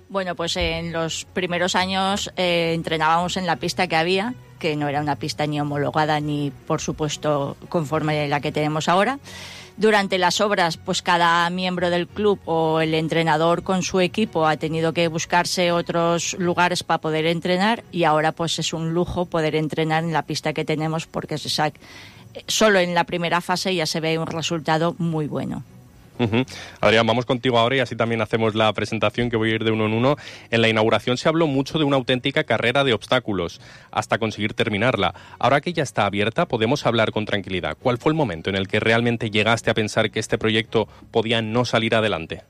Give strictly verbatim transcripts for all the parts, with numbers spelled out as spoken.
Bueno, pues en los primeros años eh, entrenábamos en la pista que había, que no era una pista ni homologada ni, por supuesto, conforme a la que tenemos ahora. Durante las obras, pues cada miembro del club o el entrenador con su equipo ha tenido que buscarse otros lugares para poder entrenar, y ahora pues es un lujo poder entrenar en la pista que tenemos, porque se sabe, solo en la primera fase ya se ve un resultado muy bueno. Uh-huh. Adrián, vamos contigo ahora y así también hacemos la presentación, que voy a ir de uno en uno. En la inauguración se habló mucho de una auténtica carrera de obstáculos hasta conseguir terminarla. Ahora que ya está abierta, podemos hablar con tranquilidad. ¿Cuál fue el momento en el que realmente llegaste a pensar que este proyecto podía no salir adelante?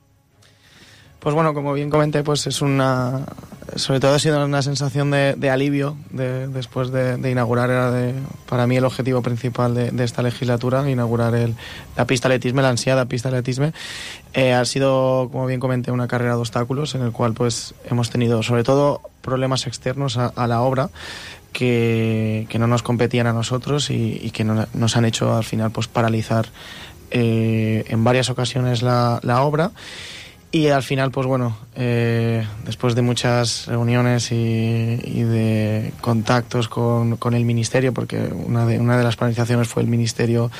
Pues bueno, como bien comenté, pues es una, sobre todo ha sido una sensación de, de alivio de, después de, de inaugurar. Era de, para mí el objetivo principal de, de esta legislatura, inaugurar el, la pista de atletismo, la ansiada pista de atletismo. Eh, ha sido, como bien comenté, una carrera de obstáculos en el cual pues hemos tenido sobre todo problemas externos a, a la obra que, que no nos competían a nosotros y, y que no, nos han hecho al final pues paralizar eh, en varias ocasiones la, la obra. Y al final, pues bueno, eh, después de muchas reuniones y, y de contactos con, con el Ministerio, porque una de, una de las paralizaciones fue el Ministerio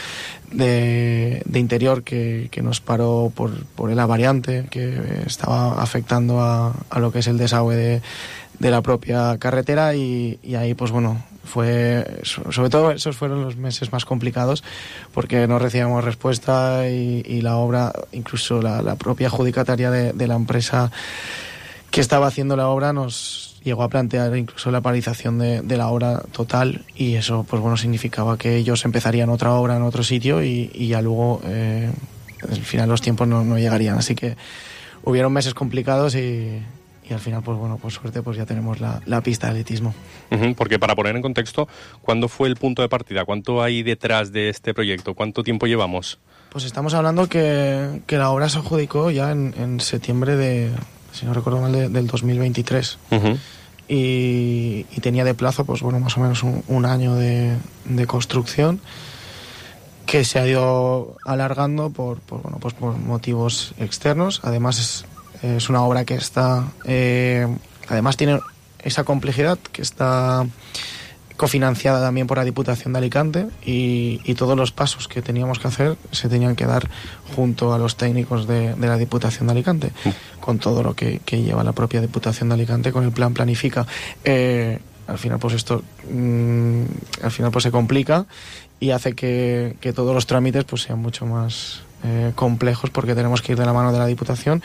de, de Interior, que, que nos paró por, por la variante que estaba afectando a, a lo que es el desagüe de, de la propia carretera, y, y ahí pues bueno, fue, sobre todo esos fueron los meses más complicados, porque no recibíamos respuesta y, y la obra, incluso la, la propia adjudicataria de, de la empresa que estaba haciendo la obra nos llegó a plantear incluso la paralización de, de la obra total, y eso pues bueno significaba que ellos empezarían otra obra en otro sitio y, y ya luego eh, al final los tiempos no, no llegarían, así que hubieron meses complicados y Y al final, pues bueno, por suerte, pues ya tenemos la, la pista de atletismo. Uh-huh, porque para poner en contexto, ¿cuándo fue el punto de partida? ¿Cuánto hay detrás de este proyecto? ¿Cuánto tiempo llevamos? Pues estamos hablando que, que la obra se adjudicó ya en, en septiembre de, si no recuerdo mal, de, del dos mil veintitrés. Uh-huh. Y, y tenía de plazo, pues bueno, más o menos un, un año de, de construcción, que se ha ido alargando por, por, bueno, pues por motivos externos. Además es... Es una obra que está, eh, además tiene esa complejidad, que está cofinanciada también por la Diputación de Alicante, y, y todos los pasos que teníamos que hacer se tenían que dar junto a los técnicos de, de la Diputación de Alicante, mm. con todo lo que, que lleva la propia Diputación de Alicante, con el plan Planifica. Eh, al final pues esto mmm, al final pues se complica y hace que, que todos los trámites pues sean mucho más eh, complejos, porque tenemos que ir de la mano de la Diputación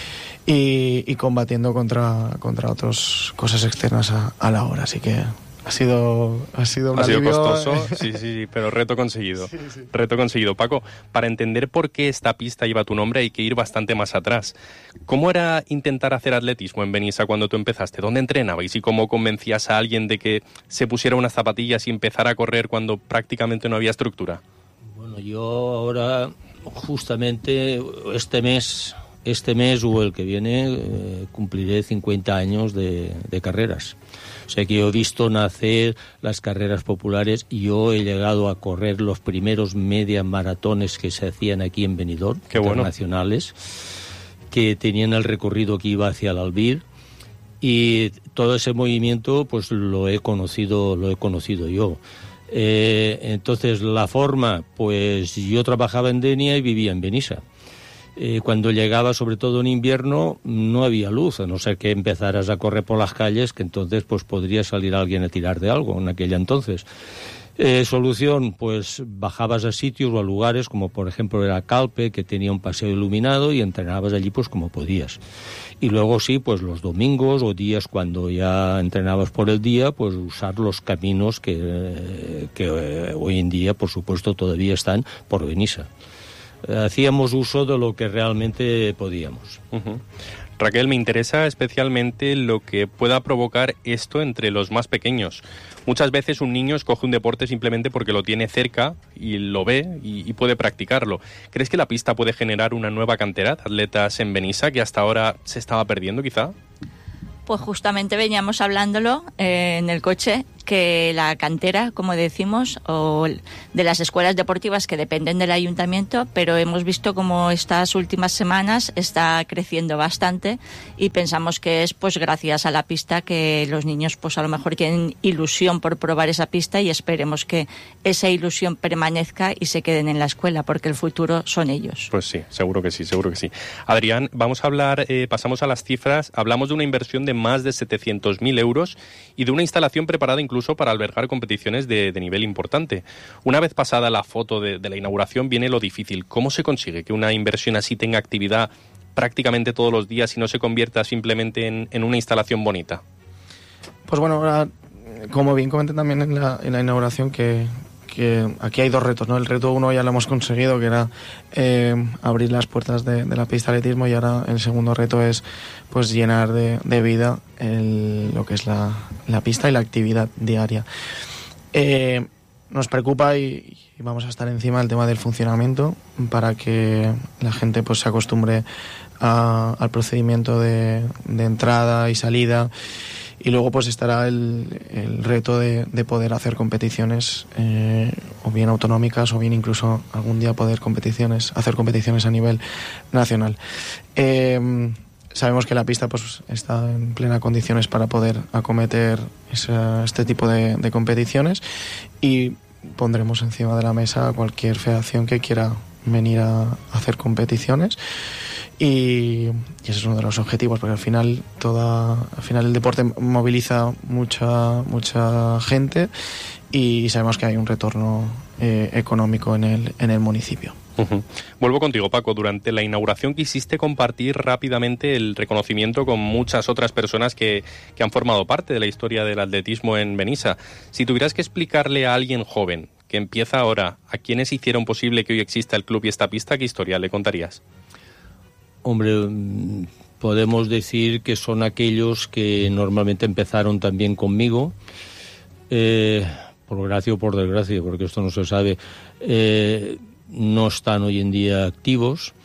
Y, y combatiendo contra, contra otras cosas externas a, a la obra, así que ha sido ha sido un ha sido alivio. costoso, sí, sí, pero reto conseguido. Sí, sí. Reto conseguido. Paco, para entender por qué esta pista lleva tu nombre hay que ir bastante más atrás. ¿Cómo era intentar hacer atletismo en Benissa cuando tú empezaste? ¿Dónde entrenabais y cómo convencías a alguien de que se pusiera unas zapatillas y empezara a correr cuando prácticamente no había estructura? Bueno, yo ahora justamente este mes Este mes o el que viene eh, cumpliré cincuenta años de, de carreras. O sea que yo he visto nacer las carreras populares y yo he llegado a correr los primeros media maratones que se hacían aquí en Benidorm, Qué internacionales, bueno. que tenían el recorrido que iba hacia el Albir, y todo ese movimiento pues lo he conocido, lo he conocido yo. Eh, entonces la forma, pues yo trabajaba en Denia y vivía en Benissa. Eh, cuando llegaba, sobre todo en invierno, no había luz, a no ser que empezaras a correr por las calles, que entonces pues podría salir alguien a tirar de algo en aquella entonces. Eh, solución, pues bajabas a sitios o a lugares como por ejemplo era Calpe, que tenía un paseo iluminado, y entrenabas allí pues como podías. Y luego sí, pues los domingos o días cuando ya entrenabas por el día, pues usar los caminos que, que eh, hoy en día por supuesto todavía están por Benissa. Hacíamos uso de lo que realmente podíamos. Uh-huh. Raquel, me interesa especialmente lo que pueda provocar esto entre los más pequeños. Muchas veces un niño escoge un deporte simplemente porque lo tiene cerca y lo ve y, y puede practicarlo. ¿Crees que la pista puede generar una nueva cantera de atletas en Benissa que hasta ahora se estaba perdiendo quizá? Pues justamente veníamos hablándolo eh, en el coche, que la cantera, como decimos, o de las escuelas deportivas que dependen del ayuntamiento, pero hemos visto como estas últimas semanas está creciendo bastante y pensamos que es pues gracias a la pista que los niños pues a lo mejor tienen ilusión por probar esa pista y esperemos que esa ilusión permanezca y se queden en la escuela, porque el futuro son ellos. Pues sí, seguro que sí, seguro que sí. Adrián, vamos a hablar, eh, pasamos a las cifras, hablamos de una inversión de más de setecientos mil euros y de una instalación preparada incluso incluso para albergar competiciones de, de nivel importante. Una vez pasada la foto de, de la inauguración viene lo difícil. ¿Cómo se consigue que una inversión así tenga actividad prácticamente todos los días y no se convierta simplemente en, en una instalación bonita? Pues bueno, ahora, como bien comenté también en la, en la inauguración, que, que aquí hay dos retos, ¿no? El reto uno ya lo hemos conseguido, que era eh, abrir las puertas de, de la pista de atletismo, y ahora el segundo reto es pues llenar de, de vida el, lo que es la, la pista y la actividad diaria. Eh, nos preocupa y, y vamos a estar encima del tema del funcionamiento para que la gente pues se acostumbre a, al procedimiento de, de entrada y salida. Y luego pues estará el, el reto de, de poder hacer competiciones eh, o bien autonómicas o bien incluso algún día poder competiciones, hacer competiciones a nivel nacional. Eh, sabemos que la pista pues está en plenas condiciones para poder acometer esa, este tipo de, de competiciones, y pondremos encima de la mesa a cualquier federación que quiera venir a hacer competiciones. Y, y ese es uno de los objetivos, porque al final toda al final el deporte moviliza mucha mucha gente y sabemos que hay un retorno eh, económico en el en el municipio. Uh-huh. Vuelvo contigo, Paco. Durante la inauguración quisiste compartir rápidamente el reconocimiento con muchas otras personas que, que han formado parte de la historia del atletismo en Benissa. Si tuvieras que explicarle a alguien joven que empieza ahora a quienes hicieron posible que hoy exista el club y esta pista, ¿qué historia le contarías? Hombre, podemos decir que son aquellos que normalmente empezaron también conmigo, eh, por gracia o por desgracia, porque esto no se sabe, eh, no están hoy en día activos,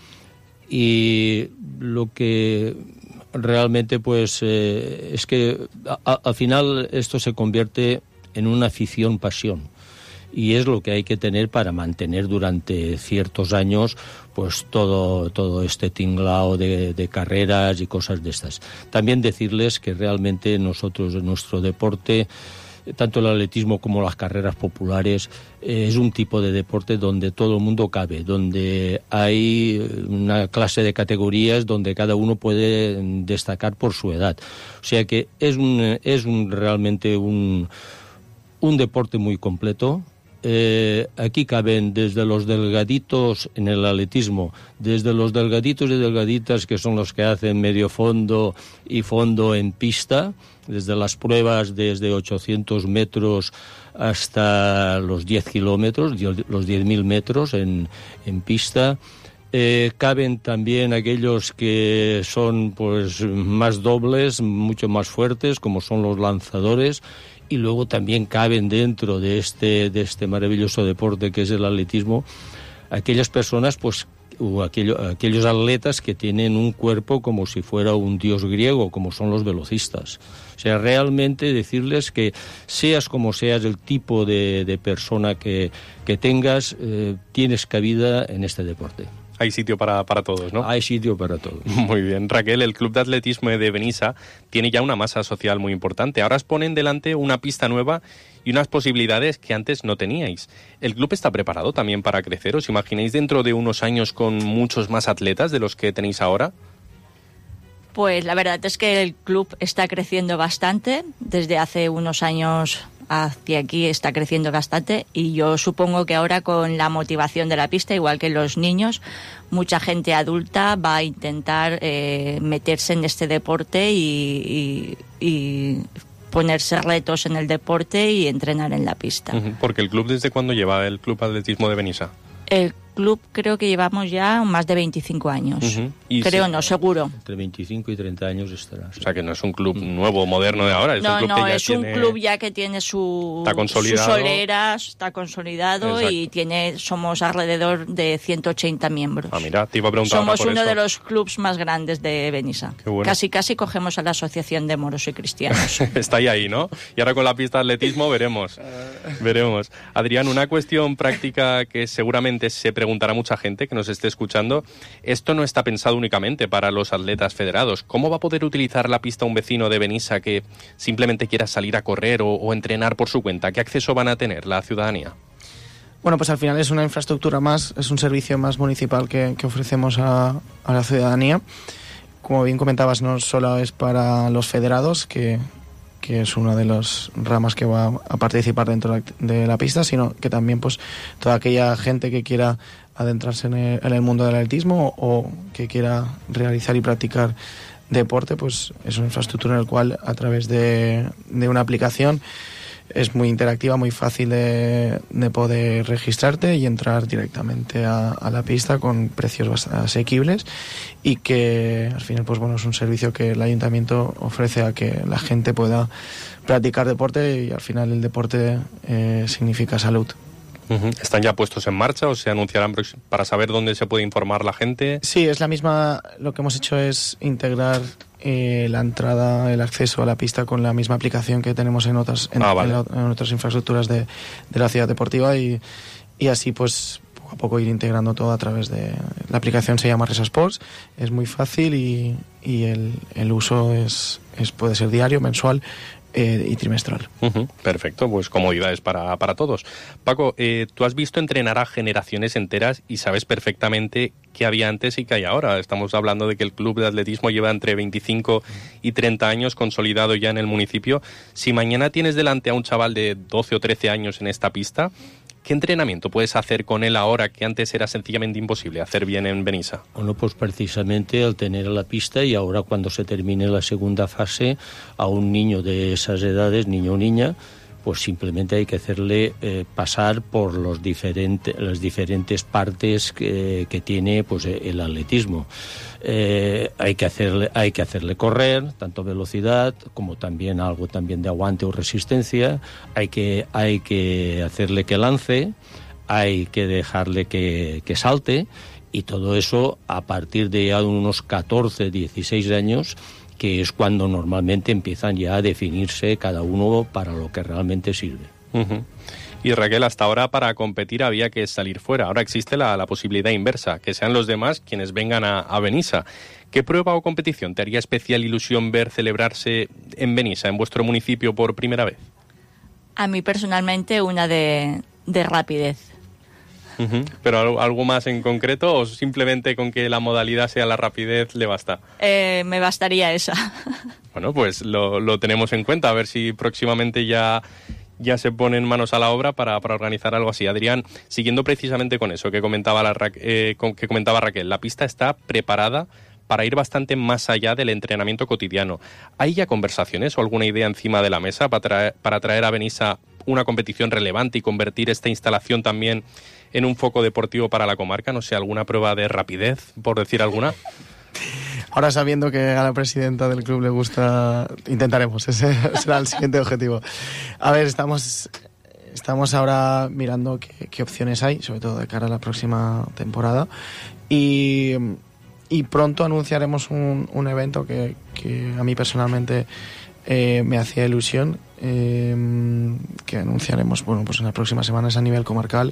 y lo que realmente pues eh, es que a, al final esto se convierte en una afición pasión. Y es lo que hay que tener para mantener durante ciertos años pues todo todo este tinglao de, de carreras y cosas de estas. También decirles que realmente nosotros en nuestro deporte, tanto el atletismo como las carreras populares, eh, es un tipo de deporte donde todo el mundo cabe, donde hay una clase de categorías donde cada uno puede destacar por su edad. O sea que es un, es un realmente un, un deporte muy completo. Eh, aquí caben desde los delgaditos en el atletismo, desde los delgaditos y delgaditas que son los que hacen medio fondo y fondo en pista, desde las pruebas desde ochocientos metros hasta los diez kilómetros, los diez mil metros en, en pista. Eh, caben también aquellos que son pues más dobles, mucho más fuertes, como son los lanzadores. Y luego también caben dentro de este de este maravilloso deporte que es el atletismo aquellas personas pues o aquello, aquellos atletas que tienen un cuerpo como si fuera un dios griego, como son los velocistas. O sea, realmente decirles que seas como seas, el tipo de, de persona que, que tengas, eh, tienes cabida en este deporte. Hay sitio para, para todos, ¿no? Hay sitio para todos. Muy bien. Raquel, el Club de Atletismo de Benissa tiene ya una masa social muy importante. Ahora os ponen delante una pista nueva y unas posibilidades que antes no teníais. ¿El club está preparado también para crecer? ¿Os imagináis dentro de unos años con muchos más atletas de los que tenéis ahora? Pues la verdad es que el club está creciendo bastante. Desde hace unos años hacia aquí está creciendo bastante, y yo supongo que ahora con la motivación de la pista, igual que los niños, mucha gente adulta va a intentar eh, meterse en este deporte y, y, y ponerse retos en el deporte y entrenar en la pista. Porque el club, ¿desde cuándo lleva el Club Atletismo de Benissa? El club creo que llevamos ya más de veinticinco años. Uh-huh. Y creo, sí, no, seguro. Entre veinticinco y treinta años estará. Sí. O sea, que no es un club nuevo, moderno de ahora. Es no, un club no, que ya es tiene... un club ya que tiene su, está consolidado. sus soleras, está consolidado. Exacto. Y tiene somos alrededor de ciento ochenta miembros. Ah, mira, te iba a preguntar Somos por uno eso. de los clubs más grandes de Benissa. Qué bueno. Casi, casi cogemos a la Asociación de Moros y Cristianos. Está ahí, ahí, ¿no? Y ahora con la pista de atletismo veremos. Veremos. Adrián, una cuestión práctica que seguramente se preguntará mucha gente que nos esté escuchando. Esto no está pensado únicamente para los atletas federados. ¿Cómo va a poder utilizar la pista un vecino de Benissa que simplemente quiera salir a correr o, o entrenar por su cuenta? ¿Qué acceso van a tener la ciudadanía? Bueno, pues al final es una infraestructura más, es un servicio más municipal que, que ofrecemos a, a la ciudadanía. Como bien comentabas, no solo es para los federados, que, que es una de las ramas que va a participar dentro de la pista, sino que también pues toda aquella gente que quiera adentrarse en el, en el mundo del atletismo o que quiera realizar y practicar deporte, pues es una infraestructura en la cual a través de, de una aplicación es muy interactiva, muy fácil de, de poder registrarte y entrar directamente a, a la pista con precios bastante asequibles y que al final pues bueno es un servicio que el ayuntamiento ofrece a que la gente pueda practicar deporte y al final el deporte eh, significa salud. Uh-huh. ¿Están ya puestos en marcha o se anunciarán para saber dónde se puede informar la gente? Sí, es la misma, lo que hemos hecho es integrar eh, la entrada, el acceso a la pista con la misma aplicación que tenemos en otras, en, ah, vale. en, en otras infraestructuras de, de la ciudad deportiva y, y así pues poco a poco ir integrando todo a través de... La aplicación se llama Resa Sports, es muy fácil y, y el, el uso es, es puede ser diario, mensual Eh, y trimestral. Uh-huh, perfecto, pues comodidades para, para todos. Paco, eh, tú has visto entrenar a generaciones enteras y sabes perfectamente qué había antes y qué hay ahora. Estamos hablando de que el club de atletismo lleva entre veinticinco y treinta años consolidado ya en el municipio. Si mañana tienes delante a un chaval de doce o trece años en esta pista, ¿qué entrenamiento puedes hacer con él ahora que antes era sencillamente imposible hacer bien en Benissa? Bueno, pues precisamente al tener la pista y ahora cuando se termine la segunda fase, a un niño de esas edades, niño o niña, pues simplemente hay que hacerle eh, pasar por los diferentes, las diferentes partes que, que tiene pues el atletismo. Eh, hay que hacerle, hay que hacerle correr, tanto velocidad como también algo también de aguante o resistencia. Hay que, hay que hacerle que lance, hay que dejarle que, que salte y todo eso a partir de ya unos catorce, dieciséis años, que es cuando normalmente empiezan ya a definirse cada uno para lo que realmente sirve. Uh-huh. Y Raquel, hasta ahora para competir había que salir fuera. Ahora existe la, la posibilidad inversa, que sean los demás quienes vengan a, a Benissa. ¿Qué prueba o competición te haría especial ilusión ver celebrarse en Benissa, en vuestro municipio, por primera vez? A mí personalmente una de, de rapidez. Uh-huh. ¿Pero algo más en concreto o simplemente con que la modalidad sea la rapidez le basta? Eh, me bastaría esa. Bueno, pues lo, lo tenemos en cuenta, a ver si próximamente ya, ya se ponen manos a la obra para, para organizar algo así. Adrián, siguiendo precisamente con eso que comentaba, la, eh, que comentaba Raquel, la pista está preparada para ir bastante más allá del entrenamiento cotidiano. ¿Hay ya conversaciones o alguna idea encima de la mesa para traer, para traer a Benissa una competición relevante y convertir esta instalación también en un foco deportivo para la comarca? No sé, alguna prueba de rapidez, por decir alguna. Ahora, sabiendo que a la presidenta del club le gusta, intentaremos, ese será el siguiente objetivo. A ver, estamos, estamos ahora mirando qué, qué opciones hay, sobre todo de cara a la próxima temporada, y, y pronto anunciaremos un, un evento que, que a mí personalmente eh, me hacía ilusión, eh, que anunciaremos bueno, pues en las próximas semanas a nivel comarcal,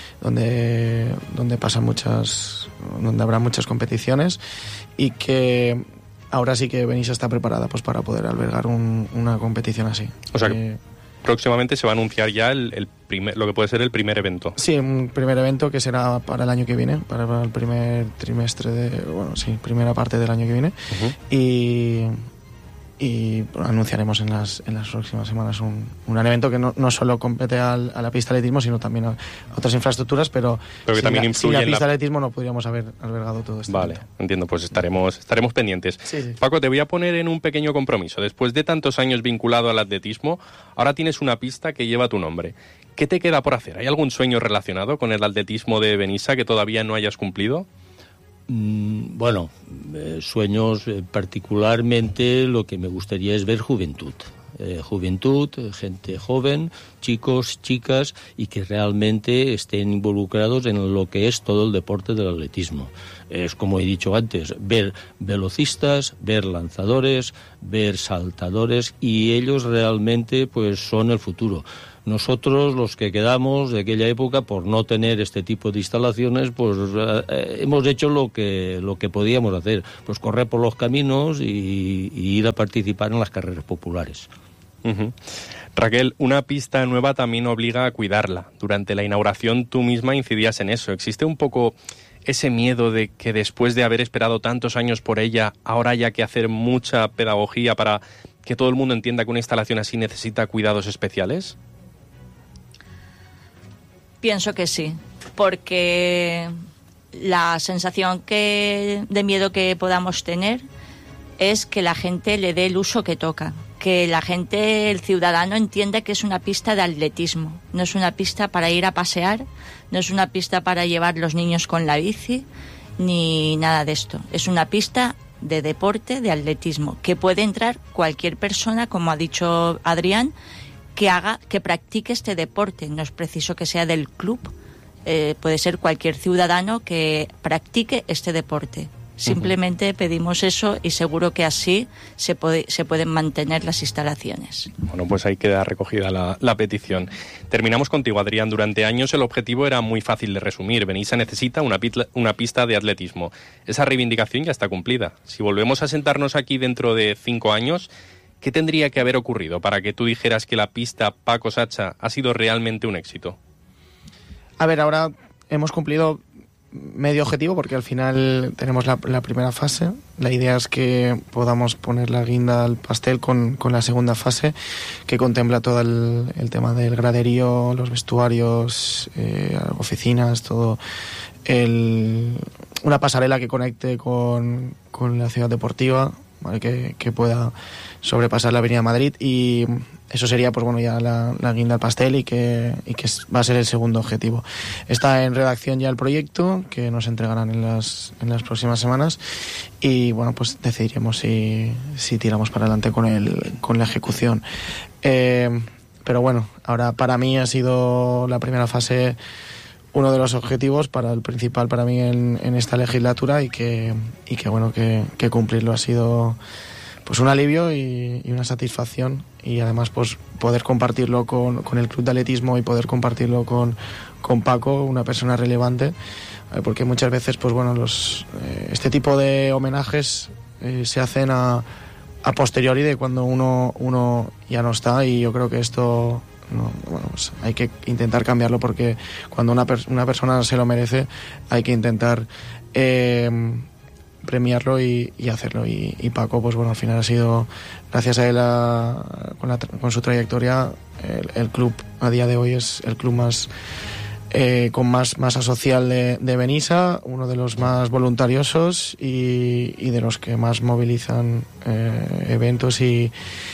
donde donde pasan muchas donde habrá muchas competiciones y que ahora sí que Benissa está preparada pues para poder albergar un, una competición así. O sea que eh, próximamente se va a anunciar ya el, el primer, lo que puede ser el primer evento. Sí, un primer evento que será para el año que viene, para el primer trimestre de, bueno, sí, primera parte del año que viene. Uh-huh. y y anunciaremos en las en las próximas semanas un, un evento que no, no solo compete al, a la pista de atletismo, sino también a otras infraestructuras, pero, pero que sin, también la, influye sin la en pista la... de atletismo no podríamos haber albergado todo esto. Vale, evento. Entiendo, pues estaremos, estaremos pendientes. Sí, sí. Paco, te voy a poner en un pequeño compromiso. Después de tantos años vinculado al atletismo, ahora tienes una pista que lleva tu nombre. ¿Qué te queda por hacer? ¿Hay algún sueño relacionado con el atletismo de Benissa que todavía no hayas cumplido? Mm, bueno, eh, sueños, eh, particularmente lo que me gustaría es ver juventud. Eh, juventud, gente joven, chicos, chicas, y que realmente estén involucrados en lo que es todo el deporte del atletismo. Es como he dicho antes, ver velocistas, ver lanzadores, ver saltadores, y ellos realmente pues son el futuro. Nosotros, los que quedamos de aquella época, por no tener este tipo de instalaciones, pues eh, hemos hecho lo que lo que podíamos hacer, pues correr por los caminos y, y ir a participar en las carreras populares. Uh-huh. Raquel, una pista nueva también obliga a cuidarla. Durante la inauguración tú misma incidías en eso. ¿Existe un poco ese miedo de que después de haber esperado tantos años por ella, ahora haya que hacer mucha pedagogía para que todo el mundo entienda que una instalación así necesita cuidados especiales? Pienso que sí, porque la sensación que de miedo que podamos tener es que la gente le dé el uso que toca, que la gente, el ciudadano, entienda que es una pista de atletismo, no es una pista para ir a pasear, no es una pista para llevar los niños con la bici, ni nada de esto. Es una pista de deporte, de atletismo, que puede entrar cualquier persona, como ha dicho Adrián, que haga, que practique este deporte. No es preciso que sea del club, eh, puede ser cualquier ciudadano que practique este deporte. Simplemente uh-huh. pedimos eso y seguro que así se puede, se pueden mantener las instalaciones. Bueno, pues ahí queda recogida la, la petición. Terminamos contigo, Adrián. Durante años el objetivo era muy fácil de resumir. Benissa necesita una, pitla, una pista de atletismo. Esa reivindicación ya está cumplida. Si volvemos a sentarnos aquí dentro de cinco años, ¿qué tendría que haber ocurrido para que tú dijeras que la pista Paco Sacha ha sido realmente un éxito? A ver, ahora hemos cumplido medio objetivo porque al final tenemos la, la primera fase. La idea es que podamos poner la guinda al pastel con, con la segunda fase, que contempla todo el, el tema del graderío, los vestuarios, eh, oficinas, todo el, una pasarela que conecte con, con la ciudad deportiva, ¿vale? que, que pueda sobrepasar la Avenida Madrid, y eso sería pues bueno ya la, la guinda al pastel, y que, y que va a ser el segundo objetivo. Está en redacción ya el proyecto, que nos entregarán en las, en las próximas semanas, y bueno, pues decidiremos si, si tiramos para adelante con, el, con la ejecución. Eh, pero bueno, ahora para mí ha sido la primera fase uno de los objetivos, para el principal para mí en, en esta legislatura, y que, y que bueno, que, que cumplirlo ha sido pues un alivio y, y una satisfacción, y además pues poder compartirlo con, con el club de atletismo y poder compartirlo con, con Paco, una persona relevante, eh, porque muchas veces pues bueno los eh, este tipo de homenajes eh, se hacen a, a posteriori de cuando uno, uno ya no está, y yo creo que esto no, bueno, pues hay que intentar cambiarlo, porque cuando una, per- una persona se lo merece hay que intentar eh, premiarlo y, y hacerlo, y, y Paco pues bueno al final ha sido, gracias a él a, con, la, con su trayectoria, el, el club a día de hoy es el club más eh, con más masa social de, de Benissa, uno de los más voluntariosos y, y de los que más movilizan eh, eventos y,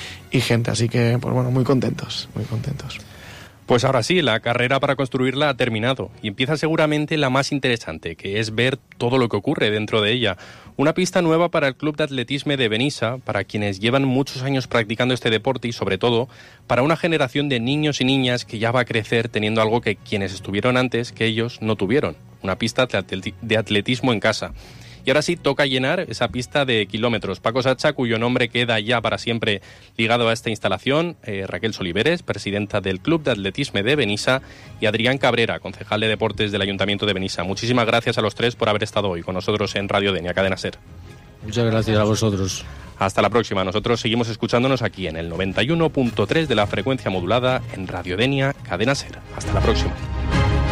y gente, así que pues bueno, muy contentos, muy contentos. Pues ahora sí, la carrera para construirla ha terminado y empieza seguramente la más interesante, que es ver todo lo que ocurre dentro de ella. Una pista nueva para el Club de Atletismo de Benissa, para quienes llevan muchos años practicando este deporte, y sobre todo para una generación de niños y niñas que ya va a crecer teniendo algo que quienes estuvieron antes, que ellos no tuvieron, una pista de atletismo en casa. Y ahora sí, toca llenar esa pista de kilómetros. Paco Sacha, cuyo nombre queda ya para siempre ligado a esta instalación, eh, Raquel Soliveres, presidenta del Club de Atletismo de Benissa, y Adrián Cabrera, concejal de Deportes del Ayuntamiento de Benissa. Muchísimas gracias a los tres por haber estado hoy con nosotros en Radio Denia, Cadena SER. Muchas gracias a vosotros. Hasta la próxima. Nosotros seguimos escuchándonos aquí en el noventa y uno punto tres de la frecuencia modulada en Radio Denia, Cadena SER. Hasta la próxima.